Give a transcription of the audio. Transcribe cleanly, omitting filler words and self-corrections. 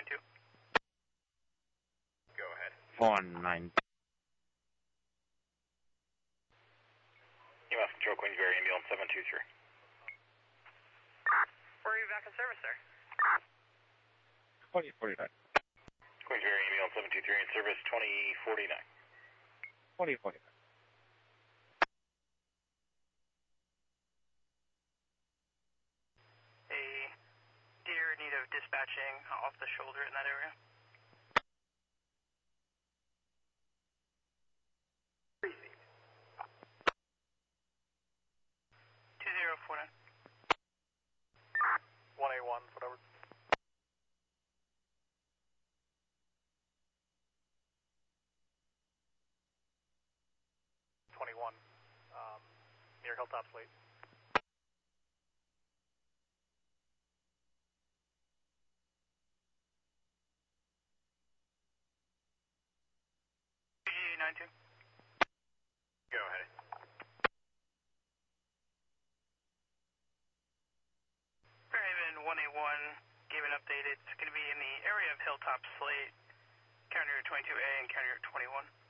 92. Go ahead. 49. EMS Control, Queensbury, ambulance 723. Where are you back in service, sir? 2049. Queensbury, ambulance 723 in service 2049. 2049. A deer in need of dispatching off the shoulder in that area. 2049. 181, whatever. Near Hilltop Slate. PG92. Go ahead. Fairhaven 181 gave an update. It's going to be in the area of Hilltop Slate, carrier 22A and carrier 21.